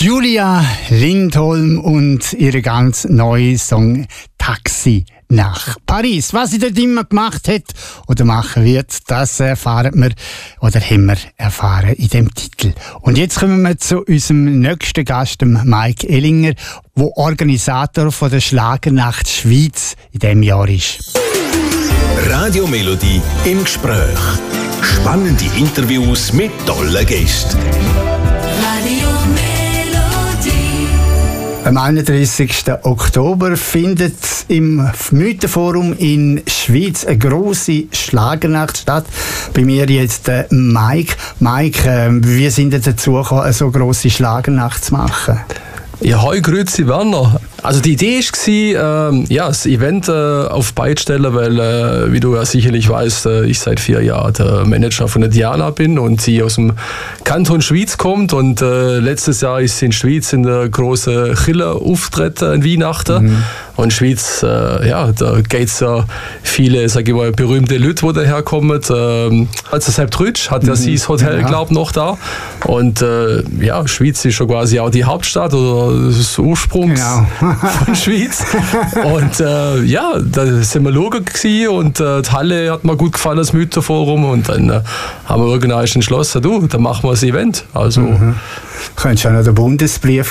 Julia Lindholm und ihre ganz neue Song «Taxi nach Paris». Was sie dort immer gemacht hat oder machen wird, das erfahren wir oder haben wir erfahren in dem Titel. Und jetzt kommen wir zu unserem nächsten Gast, dem Mike Ellinger, der Organisator von der Schlagernacht Schweiz in diesem Jahr ist. Radio Melodie im Gespräch. Spannende Interviews mit tollen Gästen. Radio Melodie. Am 31. Oktober findet im Mythenforum in Schweiz eine grosse Schlagernacht statt. Bei mir jetzt Mike. Mike, wie sind ihr dazu gekommen, eine so grosse Schlagernacht zu machen? Ja, hoi, grüezi Werner. Also die Idee war, das Event auf Beine stellen, weil, wie du ja sicherlich weißt, ich seit 4 Jahren der Manager von der Diana bin und sie aus dem Kanton Schwyz kommt. Und letztes Jahr ist sie in Schwyz in der großen Chiller-Auftritt in Weihnachten. Mhm. Und Schwyz, da geht's ja viele, sag ich mal, berühmte Leute, die daherkommen. Also Sepp Rütsch hat ja sie das Hotel, glaub noch da. Und Schwyz ist schon quasi auch die Hauptstadt oder das Ursprungs von Schwyz. Und da sind wir schauen gewesen und die Halle hat mir gut gefallen, das Mythenforum. Und dann haben wir irgendwann entschlossen, dann machen wir das Event. Also, Könntest du auch noch den Bundesbrief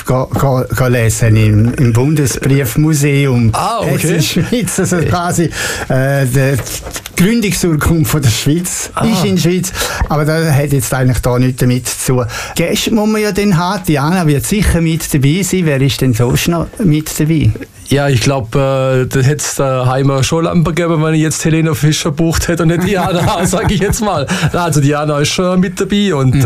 lesen im Bundesbriefmuseum. Okay. In Schweiz, also quasi die Gründungsurkunde von der Schweiz ist in der Schweiz, aber das hat jetzt eigentlich da nichts damit zu tun. Gäste muss man ja dann haben. Diana wird sicher mit dabei sein. Wer ist denn sonst noch mit dabei? Ja, ich glaube, da hätte es daheim schon Lampe gegeben, wenn ich jetzt Helena Fischer bucht hätte und nicht Diana, sage ich jetzt mal. Also Diana ist schon mit dabei und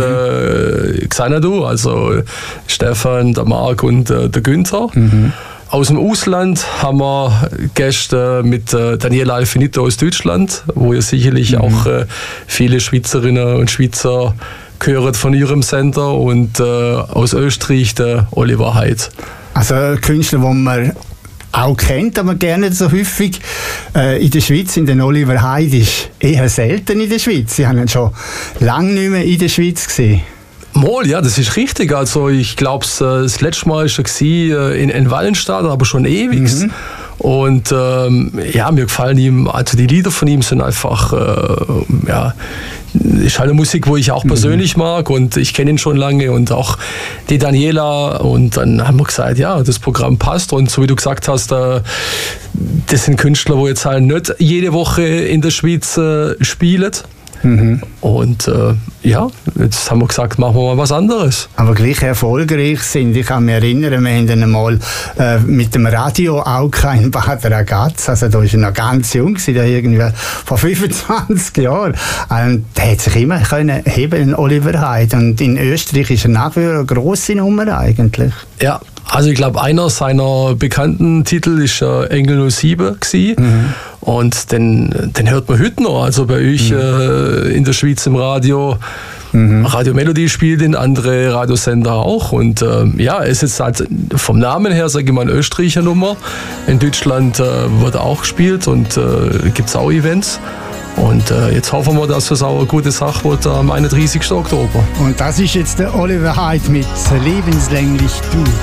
Xana du, also Stefan, der Marc und der Günther. Aus dem Ausland haben wir Gäste mit Daniela Alfinito aus Deutschland, wo ja sicherlich auch viele Schweizerinnen und Schweizer gehören von ihrem Sender, und aus Österreich der Oliver Heid. Also Künstler, die man auch kennt, aber gerne nicht so häufig in der Schweiz. In den Oliver Heid ist eher selten in der Schweiz. Sie haben ihn schon lange nicht mehr in der Schweiz gesehen. Mal, ja, das ist richtig. Also ich glaube, das letzte Mal war er in Wallenstadt, aber schon ewig. Und mir gefallen ihm, also die Lieder von ihm sind einfach, ist halt eine Musik, wo ich auch persönlich mag, und ich kenne ihn schon lange, und auch die Daniela. Und dann haben wir gesagt, ja, das Programm passt, und so wie du gesagt hast, das sind Künstler, die jetzt halt nicht jede Woche in der Schweiz spielen. Und jetzt haben wir gesagt, machen wir mal was anderes. Aber gleich erfolgreich sind. Ich kann mich erinnern, wir haben dann einmal mit dem Radio auch in Bad Ragaz, also da war er noch ganz jung, da irgendwie vor 25 Jahren. Der hat sich immer können heben, Oliver Heid. Und in Österreich ist er nach wie vor eine grosse Nummer eigentlich. Ja, also ich glaube, einer seiner bekannten Titel ist Engel 07 gewesen. Und den hört man heute noch. Also bei euch in der Schweiz im Radio. Radio Melodie spielt in andere Radiosender auch. Und es ist halt vom Namen her, sage ich mal, eine Österreicher Nummer. In Deutschland wird auch gespielt und gibt es auch Events. Und jetzt hoffen wir, dass es auch eine gute Sache wird am 31. Oktober. Und das ist jetzt der Oliver Heid mit «Lebenslänglich du».